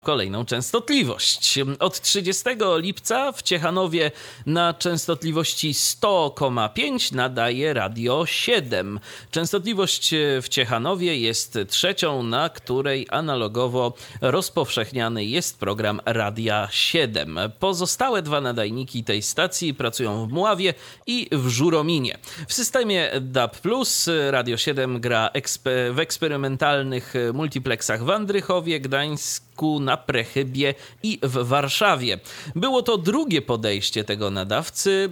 kolejną częstotliwość. Od 30 lipca w Ciechanowie na częstotliwości 100,5 nadaje Radio 7. Częstotliwość w Ciechanowie jest trzecią, na której analogowo rozpowszechniany jest program Radia 7. Pozostałe dwa nadajniki tej stacji pracują w Mławie i w Żurominie. W systemie DAB+, Radio 7 gra w eksperymentalnych multiplexach w Andrychowie, Gdańsku, na Prechybie i w Warszawie. Było to drugie podejście tego nadawcy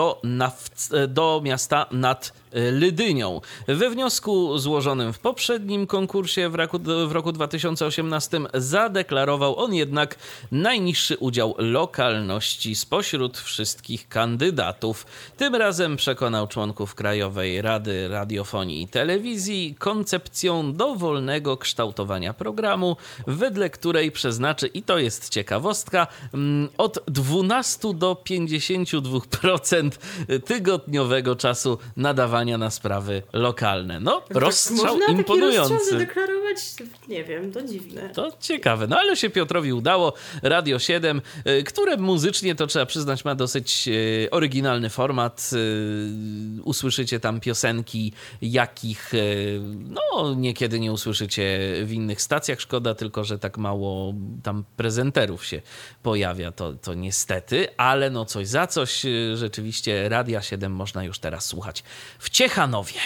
do miasta nad Lydynią. We wniosku złożonym w poprzednim konkursie w roku 2018 zadeklarował on jednak najniższy udział lokalności spośród wszystkich kandydatów. Tym razem przekonał członków Krajowej Rady Radiofonii i Telewizji koncepcją dowolnego kształtowania programu, wedle której przeznaczy, i to jest ciekawostka, od 12 do 52% tygodniowego czasu nadawania na sprawy lokalne. No, rozstrzał imponujący. Można takie deklarować? Nie wiem, to dziwne. To ciekawe. No, ale się Piotrowi udało. Radio 7, które muzycznie, to trzeba przyznać, ma dosyć oryginalny format. Usłyszycie tam piosenki, jakich no, niekiedy nie usłyszycie w innych stacjach. Szkoda tylko, że tak mało tam prezenterów się pojawia. To niestety, ale no coś za coś. Rzeczywiście Radia 7 można już teraz słuchać w Ciechanowie.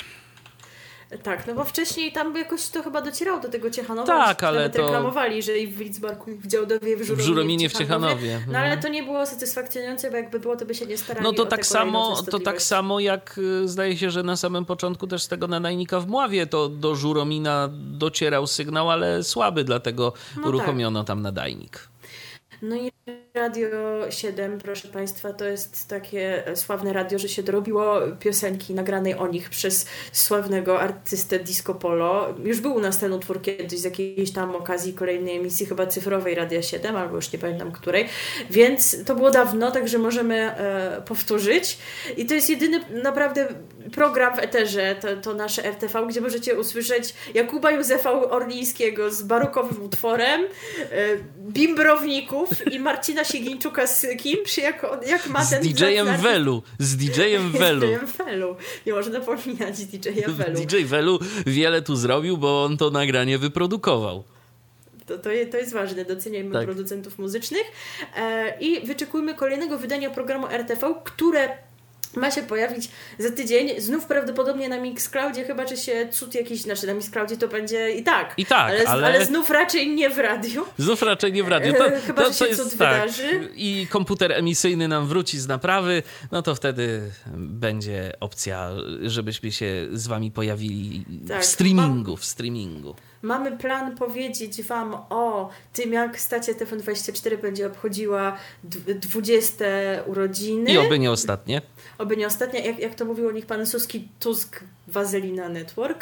Tak, no bo wcześniej tam jakoś to chyba docierało do tego Ciechanowa. Tak, ale nawet reklamowali, że i w Lidzbarku, i w Działdowie, w Żurominie, w Ciechanowie. No ale to nie było satysfakcjonujące, bo jakby było, to by się nie starali. No to tak samo jak zdaje się, że na samym początku też z tego nadajnika w Mławie to do Żuromina docierał sygnał, ale słaby, dlatego uruchomiono tam nadajnik. No i Radio 7, proszę Państwa, to jest takie sławne radio, że się dorobiło piosenki nagranej o nich przez sławnego artystę Disco Polo. Już był u nas ten utwór kiedyś z jakiejś tam okazji kolejnej emisji, chyba cyfrowej Radia 7, albo już nie pamiętam której, więc to było dawno, także możemy powtórzyć. I to jest jedyny naprawdę program w eterze, to nasze RTV, gdzie możecie usłyszeć Jakuba Józefa Orlińskiego z barokowym utworem, Bimbrowników i Marcina Siegińczuka z kimś, jak ma ten... Z DJ-em Welu. Z DJ-em Welu. Nie można pominąć DJ-a Welu. DJ Welu wiele tu zrobił, bo on to nagranie wyprodukował. To jest ważne, doceniajmy producentów muzycznych i wyczekujmy kolejnego wydania programu RTV, które ma się pojawić za tydzień, znów prawdopodobnie na Mixcloudzie, chyba że się cud jakiś, na Mixcloudzie to będzie i tak, ale znów raczej nie w radiu. Znów raczej nie w radiu. Chyba, że się cud wydarzy. I komputer emisyjny nam wróci z naprawy, no to wtedy będzie opcja, żebyśmy się z wami pojawili w streamingu. Mamy plan powiedzieć wam o tym, jak stacja TVN24 będzie obchodziła 20 urodziny. I oby nie ostatnie. Jak to mówił o nich pan Suski Tusk, Wazelina Network.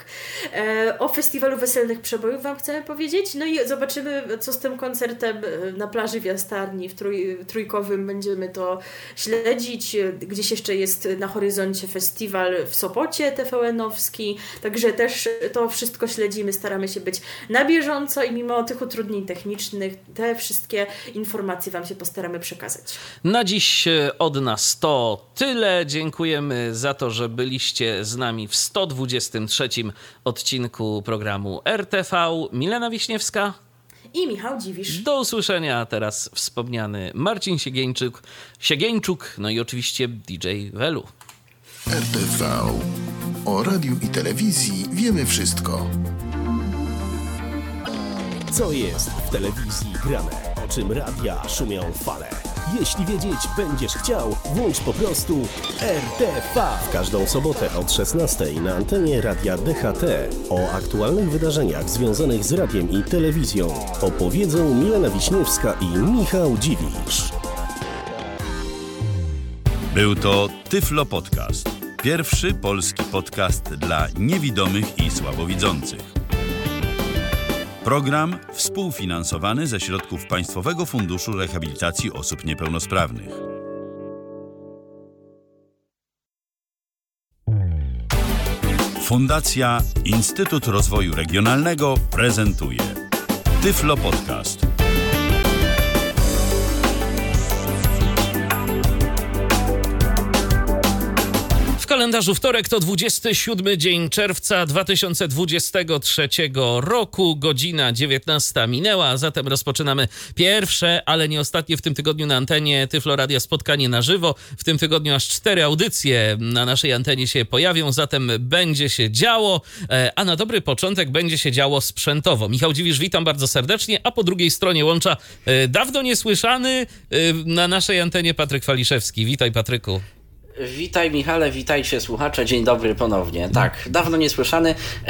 O festiwalu Weselnych Przebojów wam chcemy powiedzieć. No i zobaczymy, co z tym koncertem na plaży w Jastarni w Trójkowym. Będziemy to śledzić. Gdzieś jeszcze jest na horyzoncie festiwal w Sopocie TVN-owski. Także też to wszystko śledzimy. Staramy się być na bieżąco i mimo tych utrudnień technicznych te wszystkie informacje wam się postaramy przekazać. Na dziś od nas to tyle. Dziękujemy za to, że byliście z nami w 123 odcinku programu RTV. Milena Wiśniewska i Michał Dziwisz. Do usłyszenia. Teraz wspomniany Marcin Siegięczuk, no i oczywiście DJ Welu. RTV. O radiu i telewizji wiemy wszystko. Co jest w telewizji grane? O czym radia szumią fale? Jeśli wiedzieć będziesz chciał, włącz po prostu RTV. W każdą sobotę od 16:00 na antenie Radia DHT o aktualnych wydarzeniach związanych z radiem i telewizją opowiedzą Milena Wiśniewska i Michał Dziwisz. Był to Tyflo Podcast. Pierwszy polski podcast dla niewidomych i słabowidzących. Program współfinansowany ze środków Państwowego Funduszu Rehabilitacji Osób Niepełnosprawnych. Fundacja Instytut Rozwoju Regionalnego prezentuje Tyflo Podcast. kalendarzu wtorek to 27 dzień czerwca 2023 roku, godzina 19 minęła, a zatem rozpoczynamy pierwsze, ale nie ostatnie w tym tygodniu na antenie Tyflo Radia spotkanie na żywo. W tym tygodniu aż 4 audycje na naszej antenie się pojawią, zatem będzie się działo, a na dobry początek będzie się działo sprzętowo. Michał Dziwisz, witam bardzo serdecznie, a po drugiej stronie łącza dawno niesłyszany na naszej antenie Patryk Waliszewski. Witaj, Patryku. Witaj, Michale, witajcie słuchacze, dzień dobry ponownie. Tak, dawno niesłyszany.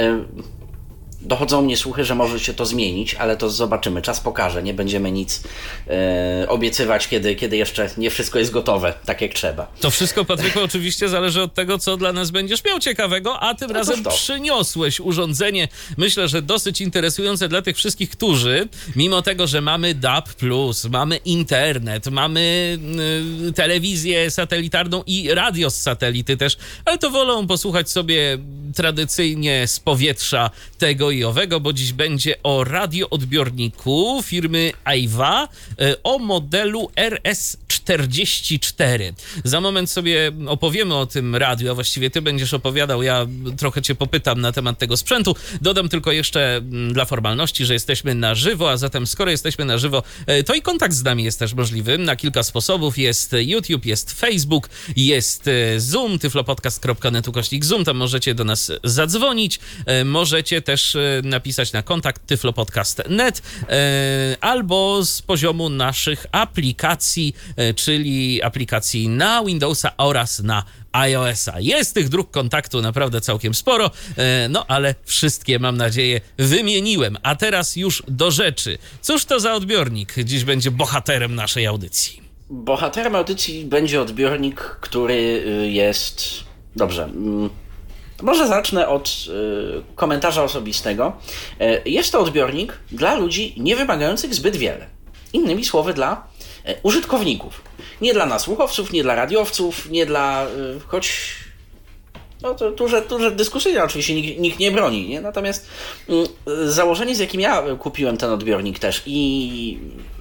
Dochodzą mnie słuchy, że może się to zmienić, ale to zobaczymy, czas pokaże. Nie będziemy nic obiecywać, kiedy jeszcze nie wszystko jest gotowe, tak jak trzeba. To wszystko, Patryku, oczywiście zależy od tego, co dla nas będziesz miał ciekawego, a tym razem przyniosłeś urządzenie, myślę, że dosyć interesujące dla tych wszystkich, którzy, mimo tego, że mamy DAB+, mamy internet, mamy telewizję satelitarną i radio z satelity też, ale to wolą posłuchać sobie tradycyjnie z powietrza tego i owego, bo dziś będzie o radioodbiorniku firmy Aiwa o modelu RS44. Za moment sobie opowiemy o tym radiu, a właściwie ty będziesz opowiadał, ja trochę cię popytam na temat tego sprzętu. Dodam tylko jeszcze dla formalności, że jesteśmy na żywo, a zatem skoro jesteśmy na żywo, to i kontakt z nami jest też możliwy na kilka sposobów. Jest YouTube, jest Facebook, jest Zoom, tyflopodcast.net/Zoom, tam możecie do nas zadzwonić, możecie też napisać na kontakt tyflopodcast.net albo z poziomu naszych aplikacji, czyli aplikacji na Windowsa oraz na iOS-a. Jest tych dróg kontaktu naprawdę całkiem sporo, no ale wszystkie, mam nadzieję, wymieniłem. A teraz już do rzeczy. Cóż to za odbiornik dziś będzie bohaterem naszej audycji? Bohaterem audycji będzie odbiornik, który jest... Dobrze... Może zacznę od komentarza osobistego. Jest to odbiornik dla ludzi nie wymagających zbyt wiele. Innymi słowy, dla użytkowników. Nie dla nasłuchowców, nie dla radiowców, nie dla... choć... No to duże dyskusyjne oczywiście nikt nie broni, nie? Natomiast założenie, z jakim ja kupiłem ten odbiornik też i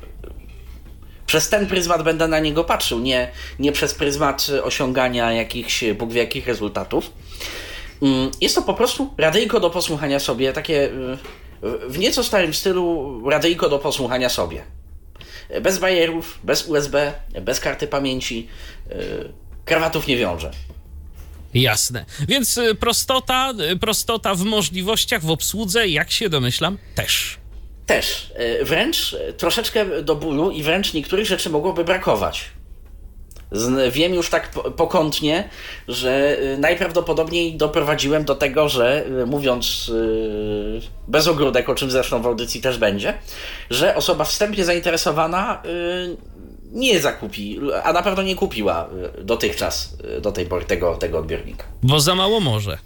przez ten pryzmat będę na niego patrzył, nie przez pryzmat osiągania jakichś Bóg wie jakich rezultatów. Jest to po prostu radyjko do posłuchania sobie, takie w nieco starym stylu radyjko do posłuchania sobie. Bez bajerów, bez USB, bez karty pamięci, krawatów nie wiąże. Jasne. Więc prostota w możliwościach, w obsłudze, jak się domyślam, też. Też. Wręcz troszeczkę do bólu i wręcz niektórych rzeczy mogłoby brakować. Wiem już tak pokątnie, że najprawdopodobniej doprowadziłem do tego, że mówiąc bez ogródek, o czym zresztą w audycji też będzie, że osoba wstępnie zainteresowana nie zakupi, a na pewno nie kupiła dotychczas, do tej pory tego odbiornika. Bo za mało może.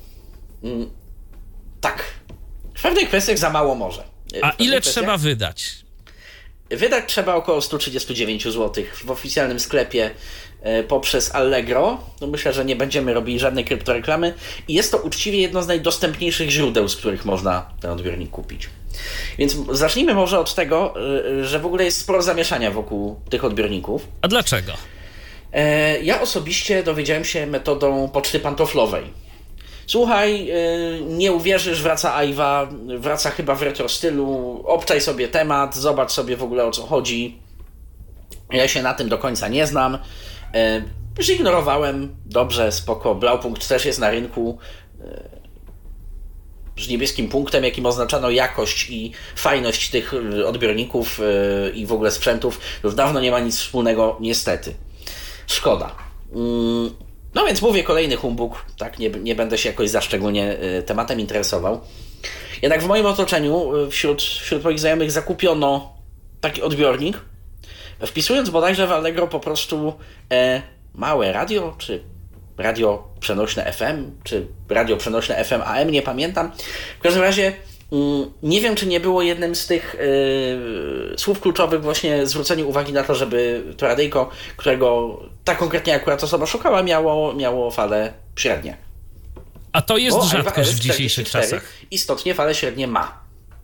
Tak. W pewnych kwestiach za mało może. A ile trzeba wydać? Wydać trzeba około 139 zł w oficjalnym sklepie poprzez Allegro. No myślę, że nie będziemy robili żadnej kryptoreklamy. I jest to uczciwie jedno z najdostępniejszych źródeł, z których można ten odbiornik kupić. Więc zacznijmy może od tego, że w ogóle jest sporo zamieszania wokół tych odbiorników. A dlaczego? Ja osobiście dowiedziałem się metodą poczty pantoflowej. Słuchaj, nie uwierzysz, wraca Aiwa, wraca chyba w retro stylu, obczaj sobie temat, zobacz sobie w ogóle o co chodzi. Ja się na tym do końca nie znam. Zignorowałem, dobrze, spoko, Blaupunkt też jest na rynku. Z niebieskim punktem, jakim oznaczano jakość i fajność tych odbiorników i w ogóle sprzętów, już dawno nie ma nic wspólnego, niestety. Szkoda. No więc mówię, kolejny humbug, tak, nie będę się jakoś za szczególnie tematem interesował. Jednak w moim otoczeniu, wśród moich znajomych zakupiono taki odbiornik, wpisując bodajże w Allegro po prostu małe radio, czy radio przenośne FM, czy radio przenośne FM AM, nie pamiętam. W każdym razie nie wiem, czy nie było jednym z tych słów kluczowych właśnie zwrócenie uwagi na to, żeby to radyjko, którego ta konkretnie akurat osoba szukała, miało fale średnie. A to jest rzadkość w dzisiejszych czasach. Istotnie fale średnie ma.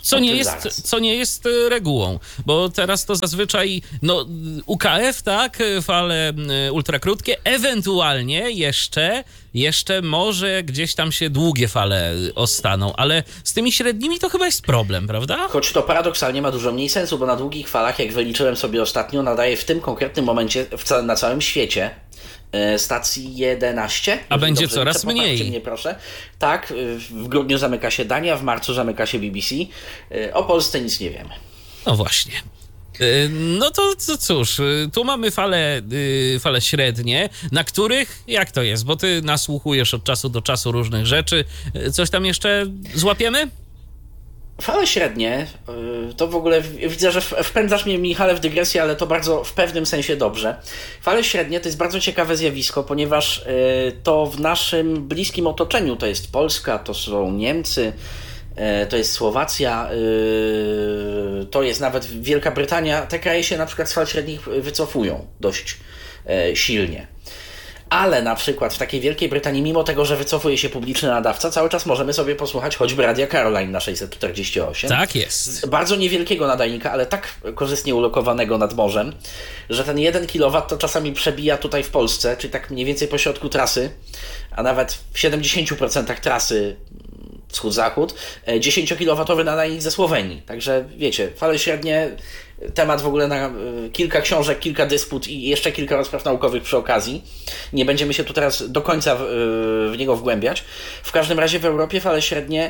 Co nie jest regułą, bo teraz to zazwyczaj UKF, tak, fale ultrakrótkie, ewentualnie jeszcze może gdzieś tam się długie fale ostaną, ale z tymi średnimi to chyba jest problem, prawda? Choć to paradoksalnie ma dużo mniej sensu, bo na długich falach, jak wyliczyłem sobie ostatnio, nadaje w tym konkretnym momencie na całym świecie stacji 11. A będzie coraz mniej. Mnie, proszę. Tak, w grudniu zamyka się Dania, w marcu zamyka się BBC. O Polsce nic nie wiemy. No właśnie. No to cóż, tu mamy fale średnie, na których, jak to jest, bo ty nasłuchujesz od czasu do czasu różnych rzeczy, coś tam jeszcze złapiemy? Fale średnie, to w ogóle widzę, że wpędzasz mnie, Michale, w dygresję, ale to bardzo w pewnym sensie dobrze. Fale średnie to jest bardzo ciekawe zjawisko, ponieważ to w naszym bliskim otoczeniu, to jest Polska, to są Niemcy, to jest Słowacja, to jest nawet Wielka Brytania. Te kraje się na przykład z fal średnich wycofują dość silnie. Ale na przykład w takiej Wielkiej Brytanii, mimo tego, że wycofuje się publiczny nadawca, cały czas możemy sobie posłuchać choćby Radia Caroline na 648. Tak jest. Bardzo niewielkiego nadajnika, ale tak korzystnie ulokowanego nad morzem, że ten 1 kW to czasami przebija tutaj w Polsce, czyli tak mniej więcej po środku trasy, a nawet w 70% trasy wschód-zachód, 10-kilowatowy nadajnik ze Słowenii. Także wiecie, fale średnie, temat w ogóle na kilka książek, kilka dysput i jeszcze kilka rozpraw naukowych przy okazji. Nie będziemy się tu teraz do końca w niego wgłębiać. W każdym razie w Europie fale średnie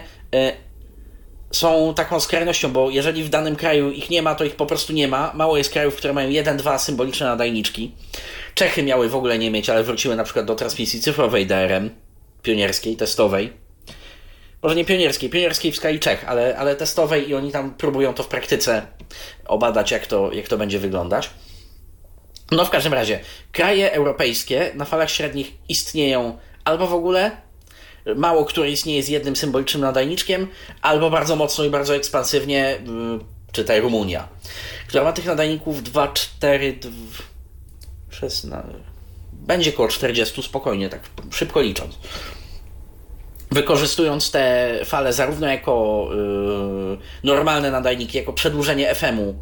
są taką skrajnością, bo jeżeli w danym kraju ich nie ma, to ich po prostu nie ma. Mało jest krajów, które mają 1-2 symboliczne nadajniczki. Czechy miały w ogóle nie mieć, ale wróciły na przykład do transmisji cyfrowej DRM, pionierskiej, testowej. Może nie pionierskiej w skali Czech, ale testowej i oni tam próbują to w praktyce obadać, jak to będzie wyglądać. No w każdym razie, kraje europejskie na falach średnich istnieją albo w ogóle, mało które istnieje z jednym symbolicznym nadajniczkiem, albo bardzo mocno i bardzo ekspansywnie, czytaj Rumunia, która ma tych nadajników 2, 4, 16, będzie koło 40 spokojnie, tak szybko licząc. Wykorzystując te fale zarówno jako normalne nadajniki, jako przedłużenie FM-u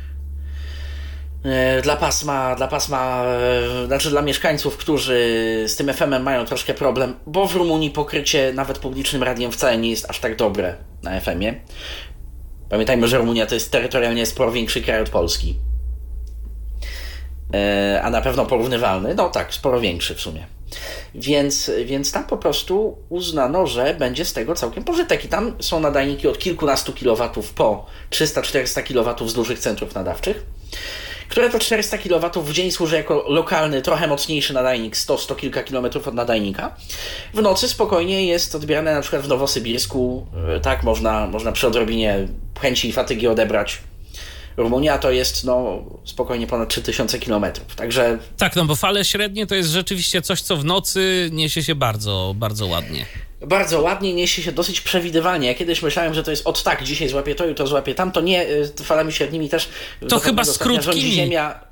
dla mieszkańców, którzy z tym FM-em mają troszkę problem, bo w Rumunii pokrycie nawet publicznym radiem wcale nie jest aż tak dobre na FM-ie. Pamiętajmy, że Rumunia to jest terytorialnie sporo większy kraj od Polski. A na pewno porównywalny, no tak, sporo większy w sumie. Więc tam po prostu uznano, że będzie z tego całkiem pożytek. I tam są nadajniki od kilkunastu kilowatów po 300-400 kilowatów z dużych centrów nadawczych, które to 400 kilowatów w dzień służy jako lokalny, trochę mocniejszy nadajnik, 100 kilka kilometrów od nadajnika. W nocy spokojnie jest odbierane na przykład w Nowosybirsku, tak, można przy odrobinie chęci i fatygi odebrać. Rumunia to jest spokojnie ponad 3000 kilometrów, także... Tak, bo fale średnie to jest rzeczywiście coś, co w nocy niesie się bardzo, bardzo ładnie. Bardzo ładnie, niesie się dosyć przewidywalnie. Ja kiedyś myślałem, że to jest dzisiaj złapie to, jutro złapie tam, to nie, falami średnimi też... To chyba z krótkimi,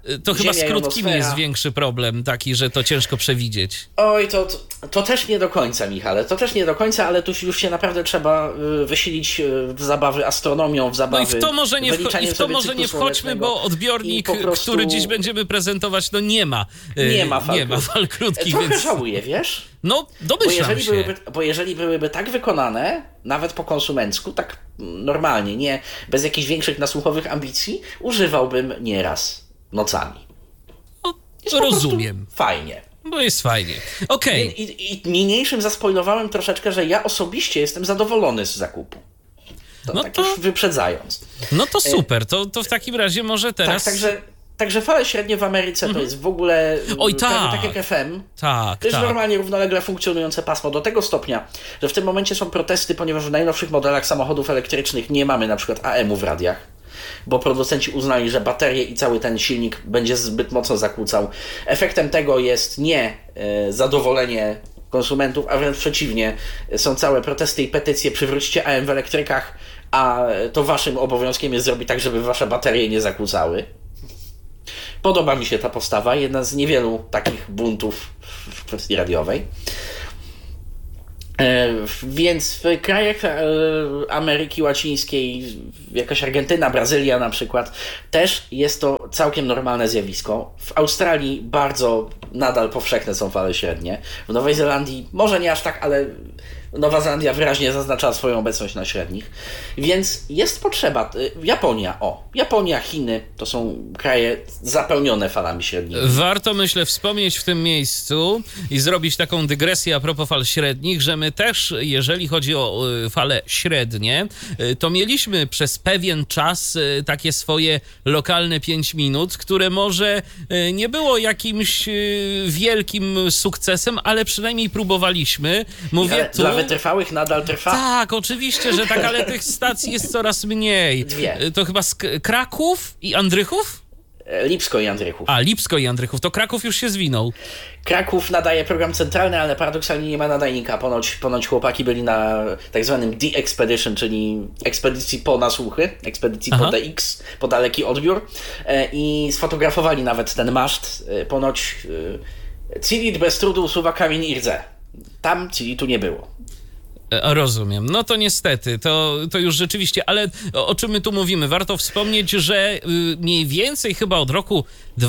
jest większy problem taki, że to ciężko przewidzieć. Oj, to też nie do końca, Michale, to też nie do końca, ale tu już się naprawdę trzeba wysilić w zabawy astronomią, w zabawy... No i w to może nie wchodźmy, bo odbiornik, który dziś będziemy prezentować, nie ma fal krótkich. Trochę żałuję, wiesz? No, domyślam się. Bo jeżeli byłyby tak wykonane, nawet po konsumencku, tak normalnie, nie bez jakichś większych nasłuchowych ambicji, używałbym nieraz nocami. No, rozumiem. Fajnie. Bo jest fajnie. Okej. I niniejszym zaspoilowałem troszeczkę, że ja osobiście jestem zadowolony z zakupu. Już wyprzedzając. No to super, to w takim razie może teraz... Także fale średnie w Ameryce to jest w ogóle tak jak FM. To jest normalnie równolegle funkcjonujące pasmo do tego stopnia, że w tym momencie są protesty, ponieważ w najnowszych modelach samochodów elektrycznych nie mamy na przykład AM-u w radiach, bo producenci uznali, że baterie i cały ten silnik będzie zbyt mocno zakłócał. Efektem tego jest nie zadowolenie konsumentów, a wręcz przeciwnie, są całe protesty i petycje, przywróćcie AM w elektrykach, a to waszym obowiązkiem jest zrobić tak, żeby wasze baterie nie zakłócały. Podoba mi się ta postawa, jedna z niewielu takich buntów w kwestii radiowej. Więc w krajach Ameryki Łacińskiej, jakaś Argentyna, Brazylia na przykład, też jest to całkiem normalne zjawisko. W Australii bardzo nadal powszechne są fale średnie. W Nowej Zelandii może nie aż tak, ale Nowa Zelandia wyraźnie zaznaczała swoją obecność na średnich. Więc jest potrzeba. Japonia, Chiny to są kraje zapełnione falami średnimi. Warto, myślę, wspomnieć w tym miejscu i zrobić taką dygresję a propos fal średnich, że my też, jeżeli chodzi o fale średnie, to mieliśmy przez pewien czas takie swoje lokalne 5 minut, które może nie było jakimś wielkim sukcesem, ale przynajmniej próbowaliśmy. Mówię tu... Dla wytrwałych nadal trwa? Tak, oczywiście, że tak, ale tych stacji jest coraz mniej. 2. To chyba Kraków i Andrychów? Lipsko i Andrychów. Lipsko i Andrychów. To Kraków już się zwinął. Kraków nadaje program centralny, ale paradoksalnie nie ma nadajnika. Ponoć chłopaki byli na tak zwanym D-Expedition, czyli ekspedycji po nasłuchy, ekspedycji po DX, po daleki odbiór i sfotografowali nawet ten maszt. Ponoć Cilit bez trudu usuwa kamień i rdze. Tam Cilitu nie było. Rozumiem. No to niestety, to już rzeczywiście, ale o czym my tu mówimy? Warto wspomnieć, że mniej więcej chyba od roku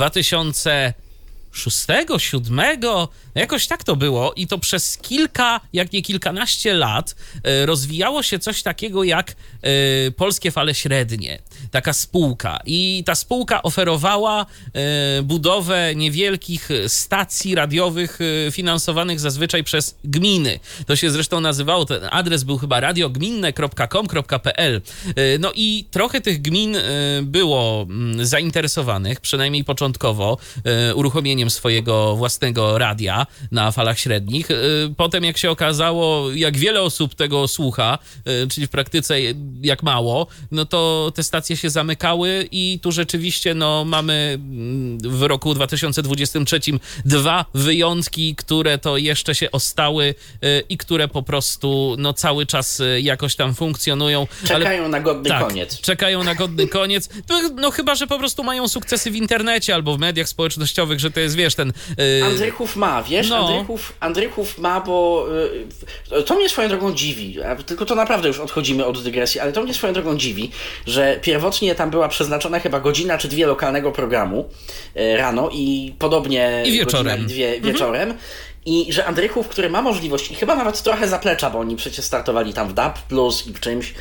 2006, 2007, jakoś tak to było i to przez kilka, jak nie kilkanaście lat rozwijało się coś takiego jak Polskie Fale Średnie. Taka spółka. I ta spółka oferowała budowę niewielkich stacji radiowych finansowanych zazwyczaj przez gminy. To się zresztą nazywało, ten adres był chyba radiogminne.com.pl. No i trochę tych gmin było zainteresowanych, przynajmniej początkowo, uruchomieniem swojego własnego radia na falach średnich. Potem jak się okazało, jak wiele osób tego słucha, czyli w praktyce jak mało, no to te stacje się zamykały i tu rzeczywiście mamy w roku 2023 2 wyjątki, które to jeszcze się ostały i które po prostu cały czas jakoś tam funkcjonują. Czekają na godny koniec. Czekają na godny koniec. No chyba, że po prostu mają sukcesy w internecie albo w mediach społecznościowych, że to jest, wiesz, ten... Andrychów ma, wiesz? Andrychów ma, bo to mnie swoją drogą dziwi, tylko to naprawdę już odchodzimy od dygresji, ale to mnie swoją drogą dziwi, że pierwotnie tam była przeznaczona chyba godzina czy 2 lokalnego programu rano i podobnie i wieczorem. Godzina i 2 wieczorem. I że Andrychów, który ma możliwość i chyba nawet trochę zaplecza, bo oni przecież startowali tam w DAB Plus i w czymś,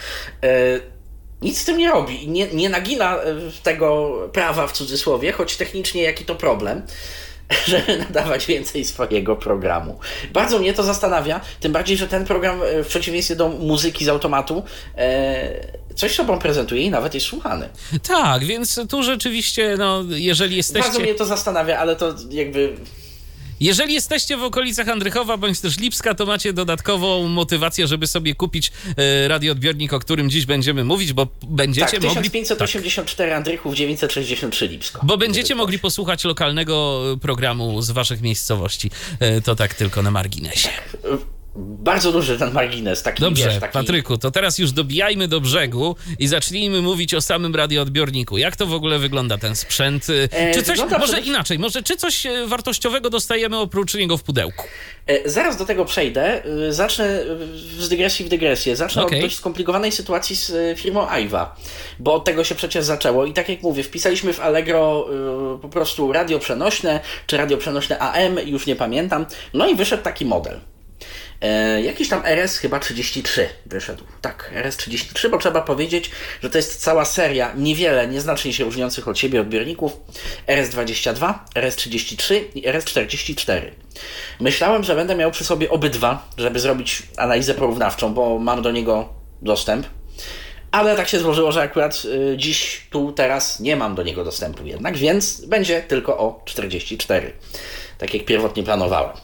nic z tym nie robi i nie nagina tego prawa w cudzysłowie, choć technicznie jaki to problem, żeby nadawać więcej swojego programu. Bardzo mnie to zastanawia, tym bardziej, że ten program w przeciwieństwie do muzyki z automatu coś sobą prezentuje i nawet jest słuchany. Tak, więc tu rzeczywiście, jeżeli jesteście... Bardzo mnie to zastanawia, ale to jakby... Jeżeli jesteście w okolicach Andrychowa bądź też Lipska, to macie dodatkową motywację, żeby sobie kupić radioodbiornik, o którym dziś będziemy mówić, bo będziecie mogli... 1584 Andrychów, 963 Lipsko. Bo będziecie mogli posłuchać lokalnego programu z waszych miejscowości. To tak tylko na marginesie. Bardzo duży ten margines. Dobrze, Patryku, to teraz już dobijajmy do brzegu i zacznijmy mówić o samym radioodbiorniku. Jak to w ogóle wygląda ten sprzęt? Czy coś, może inaczej, czy coś wartościowego dostajemy oprócz niego w pudełku? Zaraz do tego przejdę. Zacznę z dygresji w dygresję. Zacznę od dość skomplikowanej sytuacji z firmą Aiwa, bo od tego się przecież zaczęło i tak jak mówię, wpisaliśmy w Allegro po prostu radio przenośne, czy radio przenośne AM, już nie pamiętam, no i wyszedł taki model. Jakiś tam RS chyba 33 wyszedł. Tak, RS 33, bo trzeba powiedzieć, że to jest cała seria niewiele, nieznacznie się różniących od siebie odbiorników. RS 22, RS 33 i RS 44. Myślałem, że będę miał przy sobie obydwa, żeby zrobić analizę porównawczą, bo mam do niego dostęp. Ale tak się złożyło, że akurat dziś, tu, teraz nie mam do niego dostępu jednak, więc będzie tylko o 44. Tak jak pierwotnie planowałem.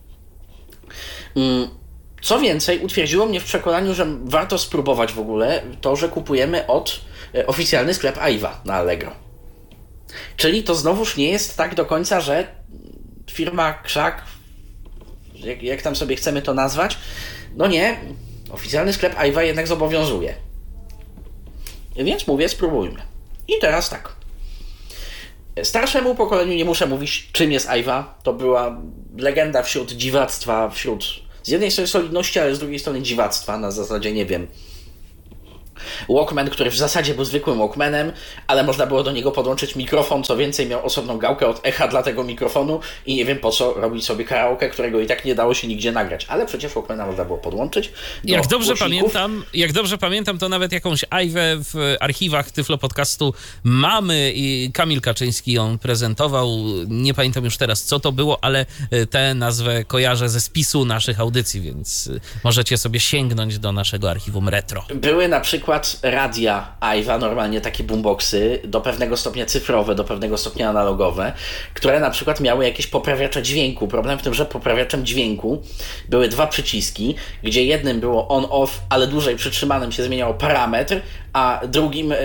Co więcej, utwierdziło mnie w przekonaniu, że warto spróbować w ogóle to, że kupujemy oficjalny sklep Aiwa na Allegro. Czyli to znowuż nie jest tak do końca, że firma Krzak, jak tam sobie chcemy to nazwać, no nie, oficjalny sklep Aiwa jednak zobowiązuje. Więc mówię, spróbujmy. I teraz tak. Starszemu pokoleniu nie muszę mówić, czym jest Aiwa. To była legenda wśród dziwactwa, wśród z jednej strony solidności, ale z drugiej strony dziwactwa, na zasadzie, nie wiem, Walkman, który w zasadzie był zwykłym Walkmanem, ale można było do niego podłączyć mikrofon, co więcej miał osobną gałkę od echa dla tego mikrofonu i nie wiem po co robić sobie karaoke, którego i tak nie dało się nigdzie nagrać, ale przecież Walkmana można było podłączyć do Jak dobrze pamiętam, to nawet jakąś ajwę w archiwach Tyflo Podcastu mamy i Kamil Kaczyński ją prezentował. Nie pamiętam już teraz, co to było, ale tę nazwę kojarzę ze spisu naszych audycji, więc możecie sobie sięgnąć do naszego archiwum retro. Były na przykład radia Ajwa, normalnie takie boomboxy, do pewnego stopnia cyfrowe, do pewnego stopnia analogowe, które na przykład miały jakieś poprawiacze dźwięku. Problem w tym, że poprawiaczem dźwięku były dwa przyciski, gdzie jednym było on-off, ale dłużej przytrzymanym się zmieniało parametr, a drugim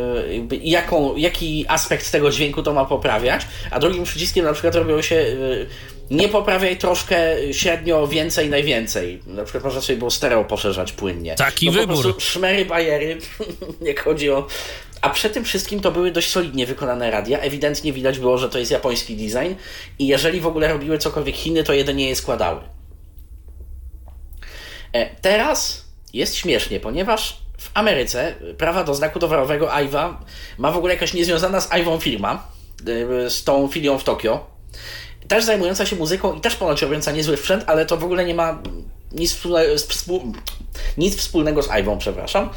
jaki aspekt tego dźwięku to ma poprawiać, a drugim przyciskiem na przykład robiło się nie poprawiaj troszkę, średnio, więcej, najwięcej. Na przykład można sobie było stereo poszerzać płynnie. Taki wybór. Po prostu szmery, bajery, jak chodzi o... A przy tym wszystkim to były dość solidnie wykonane radia. Ewidentnie widać było, że to jest japoński design i jeżeli w ogóle robiły cokolwiek Chiny, to jedynie je składały. Teraz jest śmiesznie, ponieważ w Ameryce prawa do znaku towarowego Aiwa ma w ogóle jakaś niezwiązana z Aivą firma, z tą filią w Tokio, też zajmująca się muzyką i też ponoć robiąca niezły sprzęt, ale to w ogóle nie ma nic wspólnego z Aivą, przepraszam.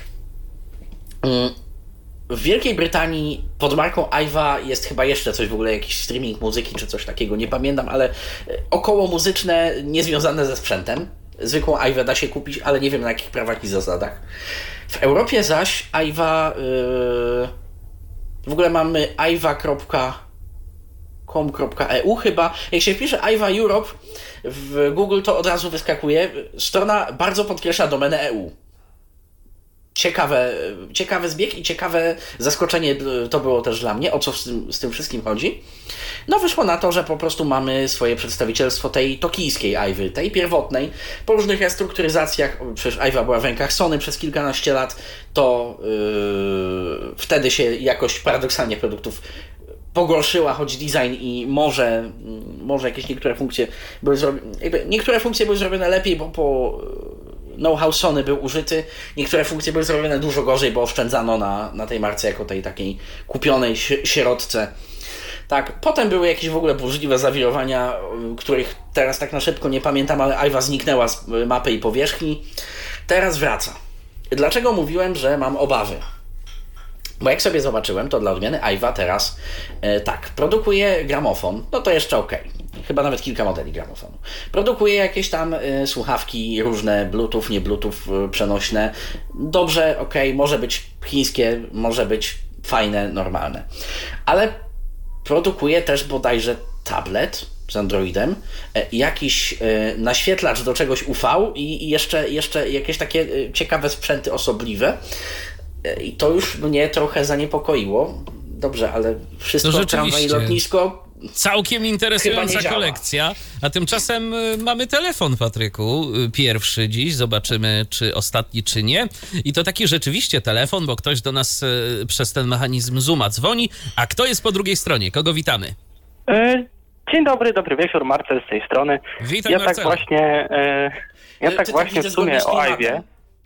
W Wielkiej Brytanii pod marką Aiva jest chyba jeszcze coś w ogóle, jakiś streaming muzyki czy coś takiego, nie pamiętam, ale około muzyczne, niezwiązane ze sprzętem. Zwykłą Aivę da się kupić, ale nie wiem na jakich prawach i zasadach. W Europie zaś Aiva... w ogóle mamy aiva.com.eu chyba. Jak się wpisze Aiva Europe w Google, to od razu wyskakuje. Strona bardzo podkreśla domenę EU. Ciekawy zbieg i ciekawe zaskoczenie to było też dla mnie, o co z tym wszystkim chodzi. No wyszło na to, że po prostu mamy swoje przedstawicielstwo tej tokijskiej Aivy, tej pierwotnej. Po różnych restrukturyzacjach, przecież Aiva była w rękach Sony przez kilkanaście lat, to wtedy się jakość paradoksalnie produktów pogorszyła, choć design i może jakieś niektóre funkcje były zrobione lepiej, bo po know-how Sony był użyty, niektóre funkcje były zrobione dużo gorzej, bo oszczędzano na tej marce jako tej takiej kupionej sierotce. Tak, potem były jakieś w ogóle burzliwe zawirowania, których teraz tak na szybko nie pamiętam, ale Aiva zniknęła z mapy i powierzchni. Teraz wraca. Dlaczego mówiłem, że mam obawy? Bo jak sobie zobaczyłem, to dla odmiany Aiva teraz produkuje gramofon, no to jeszcze okej. Chyba nawet kilka modeli gramofonu. Produkuje jakieś tam słuchawki różne, bluetooth, nie bluetooth, przenośne. Dobrze, okej, może być chińskie, może być fajne, normalne. Ale produkuje też bodajże tablet z Androidem, jakiś naświetlacz do czegoś UV i jeszcze jakieś takie ciekawe sprzęty osobliwe. I to już mnie trochę zaniepokoiło. Dobrze, ale wszystko tramwaj i lotnisko. Całkiem interesująca kolekcja. A tymczasem mamy telefon, Patryku. Pierwszy dziś. Zobaczymy, czy ostatni, czy nie. I to taki rzeczywiście telefon, bo ktoś do nas przez ten mechanizm Zooma dzwoni. A kto jest po drugiej stronie? Kogo witamy? Dzień dobry, dobry wieczór. Marcel z tej strony. Witam, Marcel. Tak właśnie w sumie o Aiwie.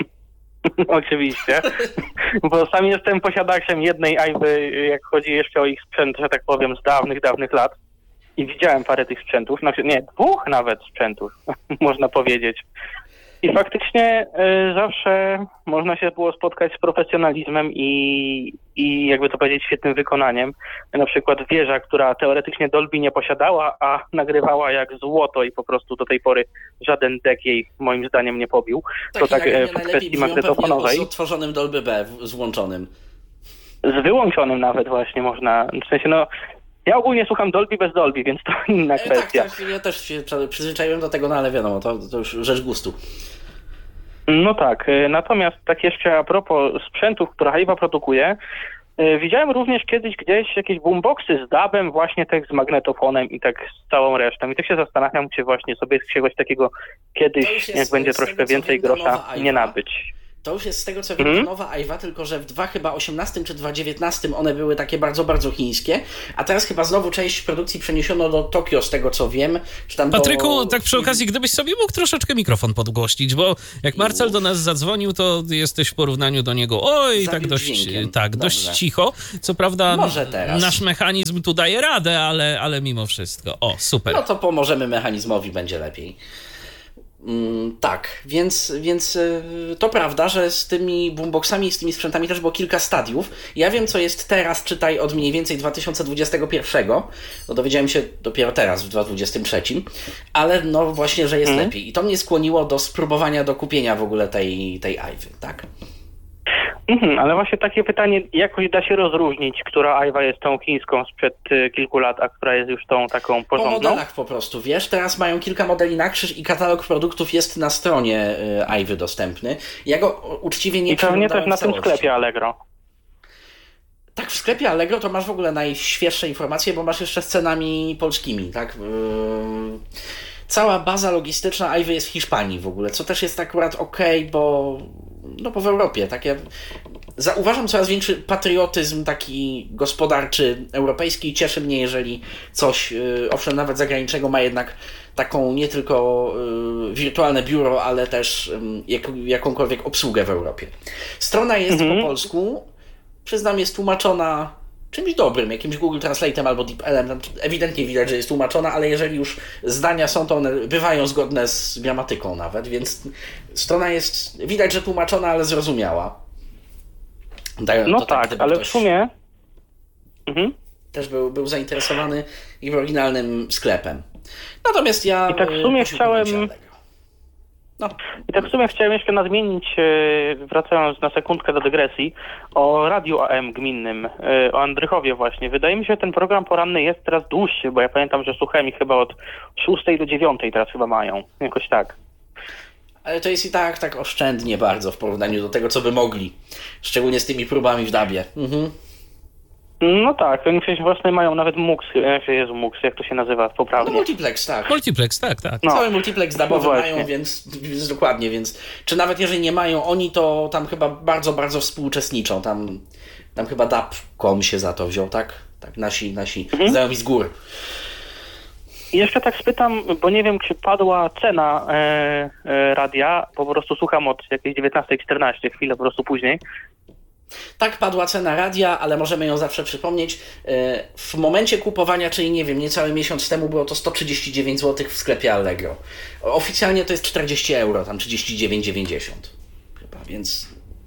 Oczywiście, bo sam jestem posiadaczem jednej Aivy, jak chodzi jeszcze o ich sprzęt, że tak powiem, z dawnych lat i widziałem parę tych sprzętów, znaczy nie, dwóch nawet sprzętów, można powiedzieć. I faktycznie zawsze można się było spotkać z profesjonalizmem i jakby to powiedzieć świetnym wykonaniem. Na przykład wieża, która teoretycznie Dolby nie posiadała, a nagrywała jak złoto i po prostu do tej pory żaden deck jej moim zdaniem nie pobił. To tak w kwestii magnetofonowej. Z odtworzonym Dolby B, z włączonym. Z wyłączonym nawet właśnie można, w sensie ja ogólnie słucham Dolby bez Dolby, więc to inna kwestia. Tak, ja też się przyzwyczaiłem do tego, no ale wiadomo, to już rzecz gustu. No tak, natomiast tak jeszcze a propos sprzętów, które Aiva produkuje, widziałem również kiedyś gdzieś jakieś boomboxy z DAB-em, właśnie tak z magnetofonem i tak z całą resztą. I tak się zastanawiam, czy właśnie sobie czegoś takiego kiedyś, jak będzie troszkę więcej grosza, nie nabyć. to już jest z tego co wiem nowa Aiwa, tylko że w 2018 czy 2019 one były takie bardzo, bardzo chińskie, a teraz chyba znowu część produkcji przeniesiono do Tokio, z tego co wiem. Czy tam Patryku, tak przy okazji, gdybyś sobie mógł troszeczkę mikrofon podgłośnić, bo jak Marcel do nas zadzwonił, to jesteś w porównaniu do niego tak dość cicho. Co prawda nasz mechanizm tu daje radę, ale mimo wszystko. O, super. No to pomożemy mechanizmowi, będzie lepiej. Tak, więc to prawda, że z tymi boomboxami i z tymi sprzętami też było kilka stadiów. Ja wiem, co jest teraz, czytaj od mniej więcej 2021, no dowiedziałem się dopiero teraz, w 2023, ale no właśnie, że jest lepiej. I to mnie skłoniło do spróbowania do kupienia w ogóle tej Aiwy, tak? Ale właśnie takie pytanie, jakoś da się rozróżnić, która Aiwa jest tą chińską sprzed kilku lat, a która jest już tą taką porządną? Po modelach po prostu, wiesz, teraz mają kilka modeli na krzyż i katalog produktów jest na stronie Aiwy dostępny. Ja go uczciwie nie przeglądałem. I pewnie też na tym sklepie Allegro. Tak, w sklepie Allegro to masz w ogóle najświeższe informacje, bo masz jeszcze z cenami polskimi, tak? Cała baza logistyczna Aiwy jest w Hiszpanii w ogóle, co też jest akurat bo w Europie, tak? Ja zauważam coraz większy patriotyzm taki gospodarczy europejski i cieszy mnie, jeżeli coś, owszem, nawet zagranicznego ma jednak taką nie tylko wirtualne biuro, ale też jakąkolwiek obsługę w Europie. Strona jest po polsku, przyznam, jest tłumaczona czymś dobrym, jakimś Google Translate'em albo DeepL'em. Ewidentnie widać, że jest tłumaczona, ale jeżeli już zdania są, to one bywają zgodne z gramatyką nawet, więc strona jest, widać, że tłumaczona, ale zrozumiała. No tak, ale w sumie... Też był zainteresowany ich oryginalnym sklepem. Natomiast ja... I tak w sumie chciałem jeszcze nadmienić, wracając na sekundkę do dygresji, o radiu AM gminnym, o Andrychowie właśnie. Wydaje mi się, że ten program poranny jest teraz dłuższy, bo ja pamiętam, że słuchałem ich chyba od 6 do 9 teraz chyba mają. Jakoś tak. Ale to jest i tak oszczędnie bardzo w porównaniu do tego, co by mogli. Szczególnie z tymi próbami w DAB-ie. No tak, oni przecież właśnie mają nawet MUX, jak to się nazywa poprawnie. No multiplex, tak. Multiplex, tak. No. Cały multiplex DAB-owy mają, więc dokładnie, więc czy nawet jeżeli nie mają oni, to tam chyba bardzo, bardzo współuczestniczą. Tam chyba DAB.com się za to wziął, tak? Tak, nasi znajomi z gór. I jeszcze tak spytam, bo nie wiem, czy padła cena radia, po prostu słucham od jakiejś 19:14, chwilę po prostu później. Tak, padła cena radia, ale możemy ją zawsze przypomnieć. W momencie kupowania, czyli nie wiem, niecały miesiąc temu było to 139 zł w sklepie Allegro. Oficjalnie to jest 40 euro, tam 39,90 chyba, więc...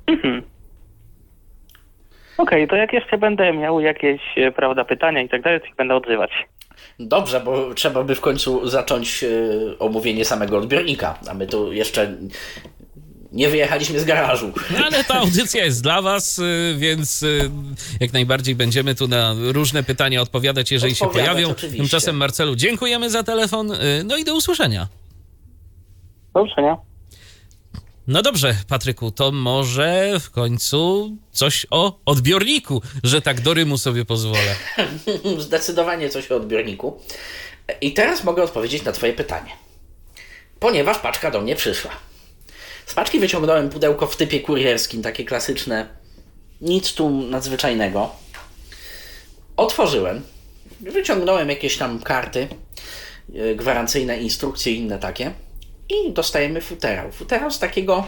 Okej, to jak jeszcze będę miał jakieś, pytania i tak dalej, to się będę odzywać. Dobrze, bo trzeba by w końcu zacząć omówienie samego odbiornika, a my tu jeszcze nie wyjechaliśmy z garażu. No, ale ta audycja jest dla was, więc jak najbardziej będziemy tu na różne pytania odpowiadać, jeżeli się pojawią. Oczywiście. Tymczasem, Marcelu, dziękujemy za telefon, no i do usłyszenia. Do usłyszenia. No dobrze, Patryku, to może w końcu coś o odbiorniku, że tak do rymu sobie pozwolę. Zdecydowanie coś o odbiorniku. I teraz mogę odpowiedzieć na twoje pytanie. Ponieważ paczka do mnie przyszła. Z paczki wyciągnąłem pudełko w typie kurierskim, takie klasyczne, nic tu nadzwyczajnego. Otworzyłem, wyciągnąłem jakieś tam karty gwarancyjne, instrukcje i inne takie i dostajemy futerał. Futerał z takiego,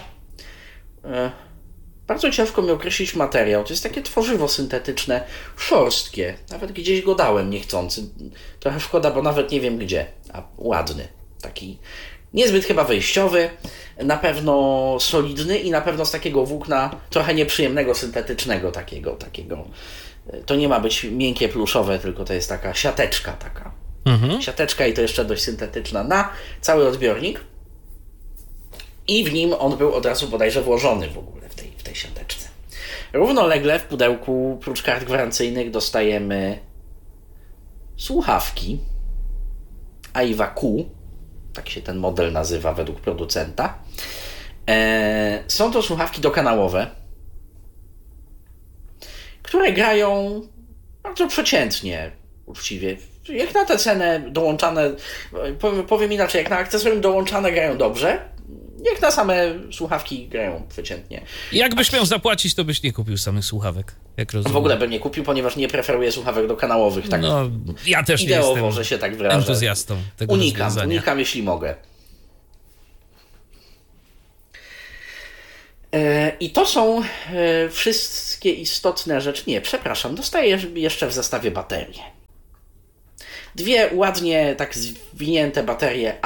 bardzo ciężko mi określić materiał, to jest takie tworzywo syntetyczne, szorstkie, nawet gdzieś go dałem niechcący. Trochę szkoda, bo nawet nie wiem gdzie, a ładny, taki niezbyt chyba wejściowy, na pewno solidny i na pewno z takiego włókna trochę nieprzyjemnego, syntetycznego takiego. To nie ma być miękkie, pluszowe, tylko to jest taka siateczka taka. Siateczka i to jeszcze dość syntetyczna na cały odbiornik. I w nim on był od razu bodajże włożony w ogóle w tej siateczce. Równolegle w pudełku, prócz kart gwarancyjnych, dostajemy słuchawki Aiwa Q. Tak się ten model nazywa według producenta. Są to słuchawki dokanałowe, które grają bardzo przeciętnie, uczciwie. Jak na tę cenę dołączane, powiem inaczej, jak na akcesorium dołączane grają dobrze. Jak na same słuchawki grają przeciętnie. Jakbyś miał zapłacić, to byś nie kupił samych słuchawek, jak rozumiem. W ogóle bym nie kupił, ponieważ nie preferuję słuchawek dokanałowych. Tak No, ja też nie ideowo, jestem że się tak wyrażę. entuzjastą tego rozwiązania. Unikam, jeśli mogę. I to są wszystkie istotne rzeczy. Nie, przepraszam, dostaję jeszcze w zestawie baterie. Dwie ładnie tak zwinięte baterie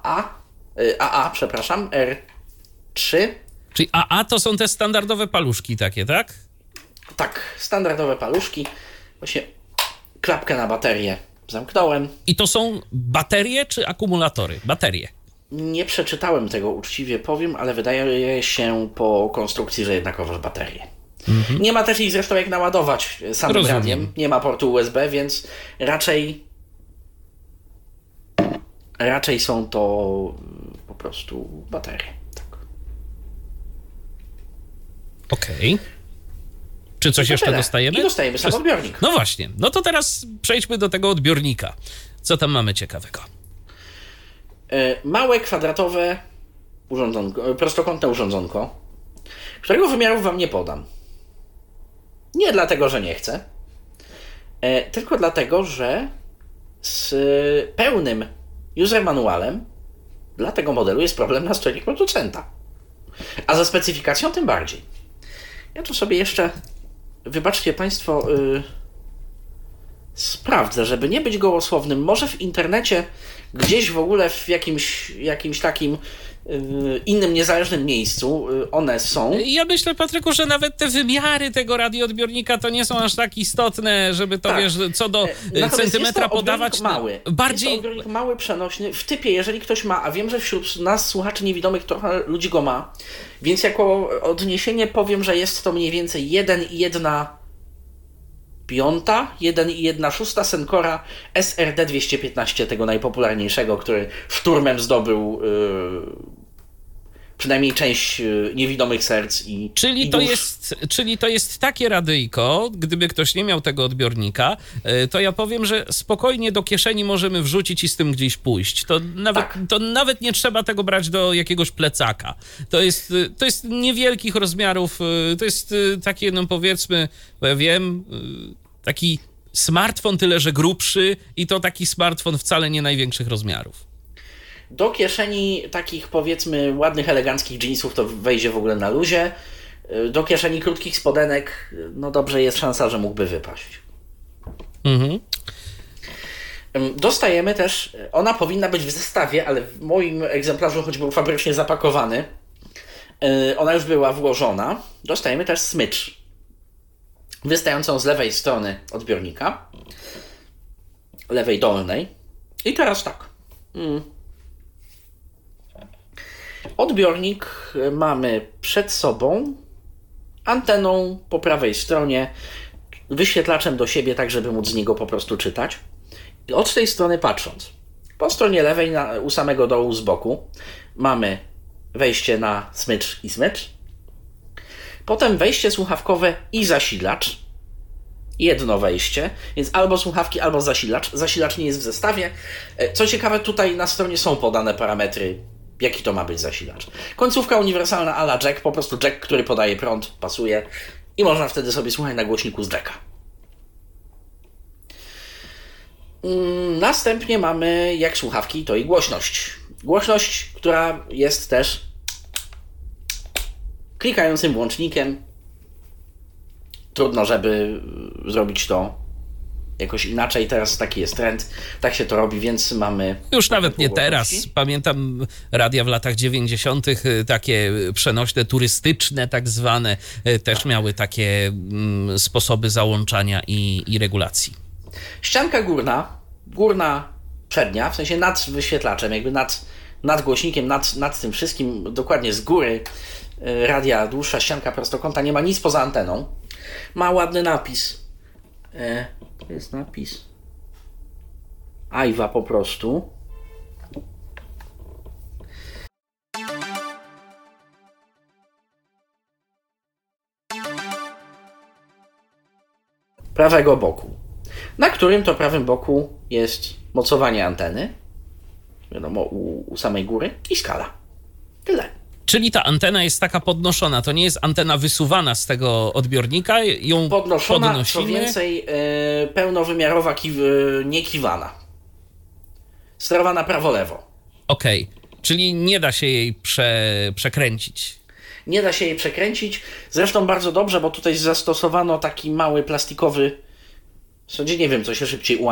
R3. Czyli AA to są te standardowe paluszki takie, tak? Tak, standardowe paluszki. Właśnie klapkę na baterię zamknąłem. I to są baterie czy akumulatory? Baterie. Nie przeczytałem tego, uczciwie powiem, ale wydaje się po konstrukcji, że jednakowoż baterie. Mhm. Nie ma też ich zresztą jak naładować samym radiem. Nie ma portu USB, więc raczej są to po prostu baterie. Tak. Okej. Czy coś jeszcze dostajemy? I dostajemy sam odbiornik. No właśnie. No to teraz przejdźmy do tego odbiornika. Co tam mamy ciekawego? Małe, kwadratowe urządzonko, prostokątne urządzonko, którego wymiarów wam nie podam. Nie dlatego, że nie chcę, tylko dlatego, że z pełnym user manualem dla tego modelu jest problem na stronie producenta. A ze specyfikacją tym bardziej. Ja tu sobie jeszcze, wybaczcie Państwo, sprawdzę, żeby nie być gołosłownym. Może w internecie, gdzieś w ogóle w jakimś takim innym, niezależnym miejscu one są. Ja myślę, Patryku, że nawet te wymiary tego radioodbiornika to nie są aż tak istotne, żeby to, wiesz, co do centymetra podawać. Mały. Bardziej... Jest to odbiornik mały, przenośny. W typie, jeżeli ktoś ma, a wiem, że wśród nas, słuchaczy niewidomych, trochę ludzi go ma, więc jako odniesienie powiem, że jest to mniej więcej 1,1/5, 1,1/6 Sencora SRD 215, tego najpopularniejszego, który szturmem zdobył przynajmniej część niewidomych serc i Czyli to jest takie radyjko, gdyby ktoś nie miał tego odbiornika, to ja powiem, że spokojnie do kieszeni możemy wrzucić i z tym gdzieś pójść. To nawet nie trzeba tego brać do jakiegoś plecaka. To jest niewielkich rozmiarów, to jest takie, no powiedzmy, bo ja wiem, taki smartfon, tyle że grubszy i to taki smartfon wcale nie największych rozmiarów. Do kieszeni takich, powiedzmy, ładnych, eleganckich jeansów to wejdzie w ogóle na luzie. Do kieszeni krótkich spodenek, no dobrze, jest szansa, że mógłby wypaść. Mhm. Dostajemy też, ona powinna być w zestawie, ale w moim egzemplarzu, choć był fabrycznie zapakowany, ona już była włożona. Dostajemy też smycz wystającą z lewej strony odbiornika, lewej dolnej. I teraz tak. Odbiornik mamy przed sobą, anteną po prawej stronie, wyświetlaczem do siebie, tak żeby móc z niego po prostu czytać. I od tej strony patrząc, po stronie lewej u samego dołu z boku mamy wejście na smycz i smycz, potem wejście słuchawkowe i zasilacz. Jedno wejście, więc albo słuchawki, albo zasilacz. Zasilacz nie jest w zestawie. Co ciekawe, tutaj na stronie są podane parametry, jaki to ma być zasilacz. Końcówka uniwersalna a la jack, po prostu jack, który podaje prąd, pasuje i można wtedy sobie słuchać na głośniku z jacka. Następnie mamy, jak słuchawki, to i głośność. Głośność, która jest też klikającym włącznikiem. Trudno, żeby zrobić to jakoś inaczej. Teraz taki jest trend, tak się to robi, więc mamy... Już nawet nie teraz. Pamiętam radia w latach 90. takie przenośne, turystyczne tak zwane, też miały takie sposoby załączania i regulacji. Ścianka górna przednia, w sensie nad wyświetlaczem, jakby nad głośnikiem, nad tym wszystkim, dokładnie z góry radia, dłuższa ścianka prostokąta, nie ma nic poza anteną. Ma ładny napis. To jest napis AIWA po prostu. Prawego boku, na którym to prawym boku jest mocowanie anteny, wiadomo, u samej góry i skala. Tyle. Czyli ta antena jest taka podnoszona, to nie jest antena wysuwana z tego odbiornika, ją podnoszona, podnosimy. co więcej, pełnowymiarowa, nie kiwana. Sterowana prawo-lewo. Okej, czyli nie da się jej przekręcić. Nie da się jej przekręcić. Zresztą bardzo dobrze, bo tutaj zastosowano taki mały plastikowy, w zasadzie nie wiem, co się szybciej